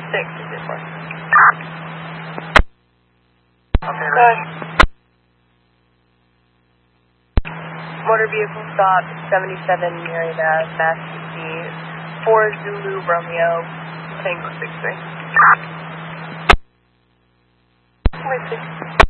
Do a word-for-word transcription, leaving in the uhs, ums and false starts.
six is it for? Okay, Good. Motor vehicle stop, seventy-seven Marion Ave, Mass D C, four Zulu Romeo, Tango six three. Wait,